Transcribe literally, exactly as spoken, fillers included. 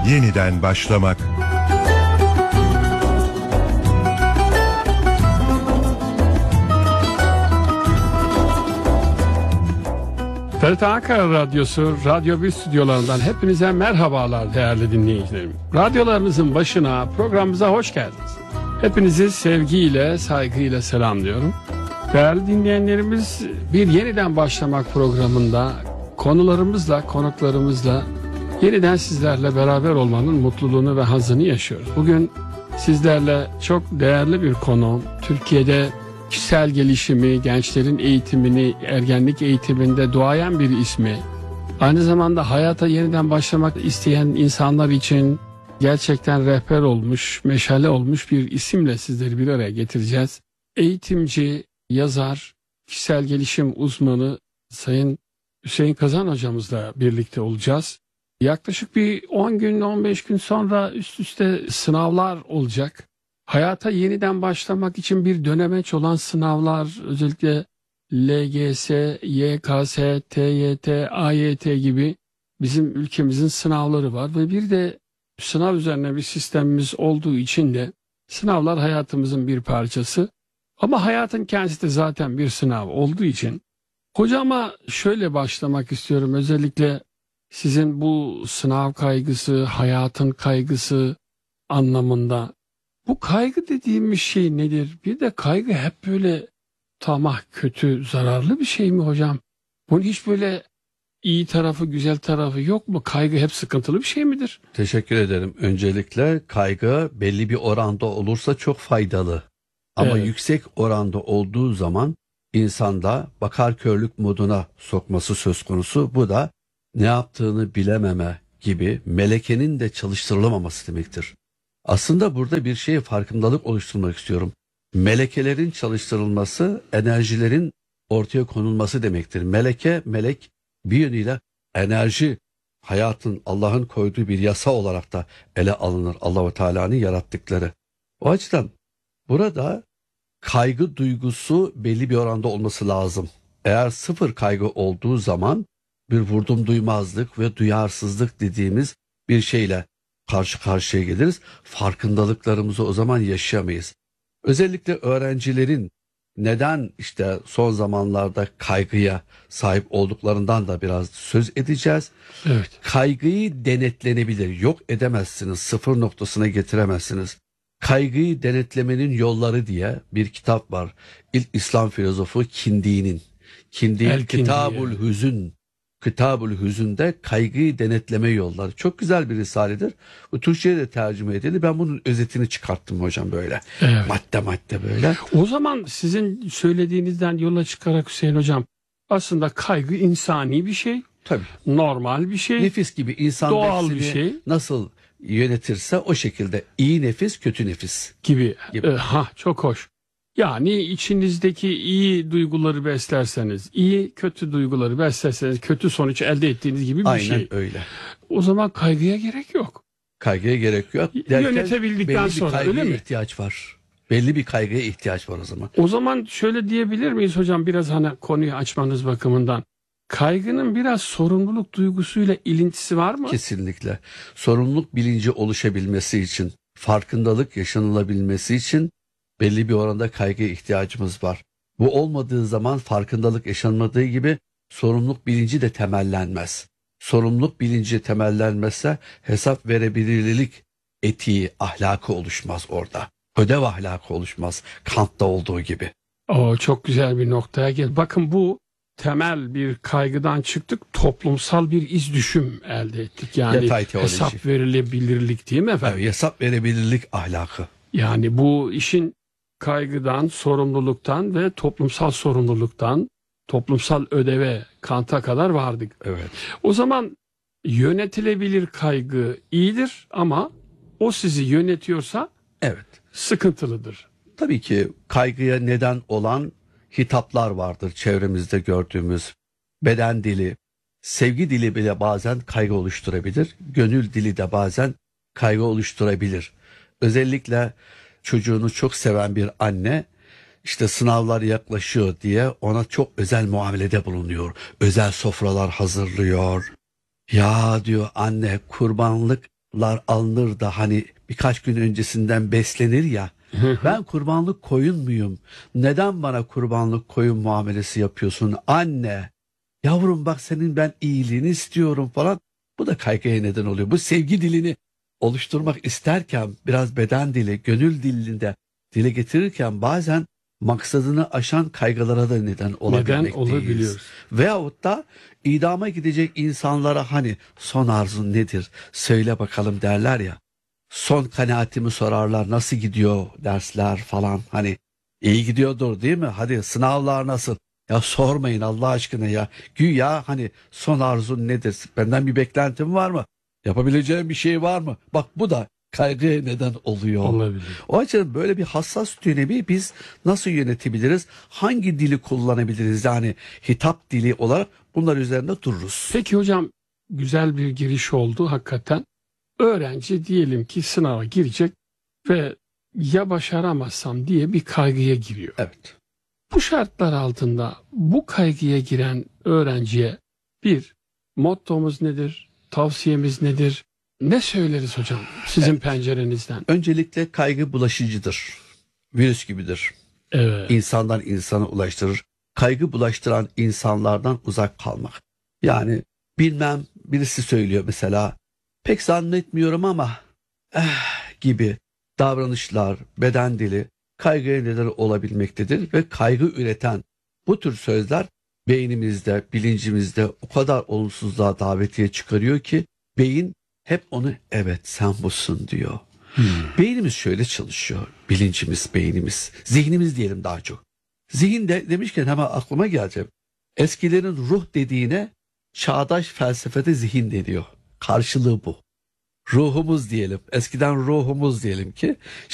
yeniden başlamak. T R T Ankara Radyosu, Radyo bir stüdyolarından hepinize merhabalar değerli dinleyicilerim. Radyolarınızın başına, programımıza hoş geldiniz. Hepinizi sevgiyle, saygıyla selamlıyorum. Değerli dinleyenlerimiz, bir yeniden başlamak programında konularımızla, konuklarımızla yeniden sizlerle beraber olmanın mutluluğunu ve hazzını yaşıyoruz. Bugün sizlerle çok değerli bir konu, Türkiye'de kişisel gelişimi, gençlerin eğitimini, ergenlik eğitiminde duayen bir ismi, aynı zamanda hayata yeniden başlamak isteyen insanlar için gerçekten rehber olmuş, meşale olmuş bir isimle sizleri bir araya getireceğiz. Eğitimci, yazar, kişisel gelişim uzmanı Sayın Hüseyin Kazan hocamızla birlikte olacağız. Yaklaşık bir on gün, on beş gün sonra üst üste sınavlar olacak. Hayata yeniden başlamak için bir dönemeç olan sınavlar, özellikle L G S, Y K S, T Y T, A Y T gibi bizim ülkemizin sınavları var ve bir de sınav üzerine bir sistemimiz olduğu için de sınavlar hayatımızın bir parçası. Ama hayatın kendisi de zaten bir sınav olduğu için hocama şöyle başlamak istiyorum. Özellikle sizin bu sınav kaygısı, hayatın kaygısı anlamında. Bu kaygı dediğimiz şey nedir? Bir de kaygı hep böyle tamah, kötü, zararlı bir şey mi hocam? Bunun hiç böyle iyi tarafı, güzel tarafı yok mu? Kaygı hep sıkıntılı bir şey midir? Teşekkür ederim. Öncelikle kaygı belli bir oranda olursa çok faydalı. Ama Evet. yüksek oranda olduğu zaman insanda bakar körlük moduna sokması söz konusu. Bu da ne yaptığını bilememe gibi melekenin de çalıştırılamaması demektir. Aslında burada bir şeye farkındalık oluşturmak istiyorum. Melekelerin çalıştırılması, enerjilerin ortaya konulması demektir. Meleke, melek bir yönüyle enerji, hayatın, Allah'ın koyduğu bir yasa olarak da ele alınır. Allah-u Teala'nın yarattıkları. O açıdan burada kaygı duygusu belli bir oranda olması lazım. Eğer sıfır kaygı olduğu zaman bir vurdum duymazlık ve duyarsızlık dediğimiz bir şeyle karşı karşıya geliriz. Farkındalıklarımızı o zaman yaşayamayız. Özellikle öğrencilerin neden işte son zamanlarda kaygıya sahip olduklarından da biraz söz edeceğiz. Evet. Kaygıyı denetlenebilir. Yok edemezsiniz. Sıfır noktasına getiremezsiniz. Kaygıyı denetlemenin yolları diye bir kitap var. İlk İslam filozofu Kindi'nin. Kindi El Kindi, Kitabul evet. Hüzün. Kitabul Hüzün'de kaygıyı denetleme yolları. Çok güzel bir risaledir. Bu Türkçe'ye de tercüme edildi. Ben bunun özetini çıkarttım hocam böyle. Evet. Madde madde böyle. O zaman sizin söylediğinizden yola çıkarak Hüseyin hocam, aslında kaygı insani bir şey, Tabii. normal bir şey, Nefis gibi insan doğal nefsini bir şey nasıl yönetirse o şekilde iyi nefis, kötü nefis. gibi. Gibi. Ee, ha çok hoş. Yani içinizdeki iyi duyguları beslerseniz, iyi kötü duyguları beslerseniz kötü sonuç elde ettiğiniz gibi bir Aynen şey. öyle. O zaman kaygıya gerek yok. Kaygıya gerek yok. Y- Derken yönetebildikten belli bir sonra, kaygıya öyle mi? ihtiyaç var. Belli bir kaygıya ihtiyaç var o zaman. O zaman şöyle diyebilir miyiz hocam, biraz hani konuyu açmanız bakımından? Kaygının biraz sorumluluk duygusuyla ilintisi var mı? Kesinlikle. Sorumluluk bilinci oluşabilmesi için, farkındalık yaşanılabilmesi için belli bir oranda kaygıya ihtiyacımız var. Bu olmadığı zaman farkındalık yaşanmadığı gibi sorumluluk bilinci de temellenmez. Sorumluluk bilinci temellenmezse hesap verebilirlik etiği, ahlakı oluşmaz orada. Ödev ahlakı oluşmaz Kant'ta olduğu gibi. O çok güzel bir noktaya gel. Bakın, bu temel bir kaygıdan çıktık, toplumsal bir iz düşüm elde ettik. Yani Yatay teoloji. hesap verilebilirlik değil mi efendim? Evet, hesap verebilirlik ahlakı. Yani bu işin kaygıdan, sorumluluktan ve toplumsal sorumluluktan, toplumsal ödeve, Kant'a kadar vardık. Evet. O zaman yönetilebilir kaygı iyidir ama o sizi yönetiyorsa Evet. sıkıntılıdır. Tabii ki kaygıya neden olan hitaplar vardır çevremizde gördüğümüz. Beden dili, sevgi dili bile bazen kaygı oluşturabilir. Gönül dili de bazen kaygı oluşturabilir. Özellikle çocuğunu çok seven bir anne işte sınavlar yaklaşıyor diye ona çok özel muamelede bulunuyor. Özel sofralar hazırlıyor. Ya diyor anne, kurbanlık kurbanlıklar alınır da hani birkaç gün öncesinden beslenir ya. Ben kurbanlık koyun muyum? Neden bana kurbanlık koyun muamelesi yapıyorsun anne? Yavrum bak senin ben iyiliğini istiyorum falan. Bu da kaygıya neden oluyor. Bu sevgi dilini oluşturmak isterken biraz beden dili, gönül dilinde dile getirirken bazen maksadını aşan kaygılara da neden olabilmekteyiz. Neden olabiliyoruz. Veyahut da idama gidecek insanlara hani son arzun nedir söyle bakalım derler ya. Son kanaatimi sorarlar, nasıl gidiyor dersler falan, hani iyi gidiyordur değil mi? Hadi sınavlar nasıl? Ya sormayın Allah aşkına ya. Güya hani son arzun nedir? Benden bir beklentin var mı? Yapabileceğim bir şey var mı? Bak bu da kaygıya neden oluyor. Olabilir. O açıdan böyle bir hassas dönemi biz nasıl yönetebiliriz? Hangi dili kullanabiliriz? Yani hitap dili olarak bunlar üzerinde dururuz. Peki hocam, güzel bir giriş oldu hakikaten. Öğrenci diyelim ki sınava girecek ve ya başaramazsam diye bir kaygıya giriyor. Evet. Bu şartlar altında bu kaygıya giren öğrenciye bir mottomuz nedir? Tavsiyemiz nedir? Ne söyleriz hocam sizin Evet. pencerenizden? Öncelikle kaygı bulaşıcıdır. Virüs gibidir. Evet. İnsandan insana ulaştırır. Kaygı bulaştıran insanlardan uzak kalmak. Yani bilmem birisi söylüyor mesela pek zannetmiyorum ama eh gibi davranışlar, beden dili kaygıya neden olabilmektedir ve kaygı üreten bu tür sözler beynimizde, bilincimizde o kadar olumsuzluğa davetiye çıkarıyor ki beyin hep onu evet sen busun diyor. Hmm. Beynimiz şöyle çalışıyor. Bilincimiz, beynimiz, zihnimiz diyelim daha çok. Zihin de demişken hemen aklıma geleceğim. Eskilerin ruh dediğine çağdaş felsefede zihin deniyor. Karşılığı bu. Ruhumuz diyelim. Eskiden ruhumuz diyelim ki.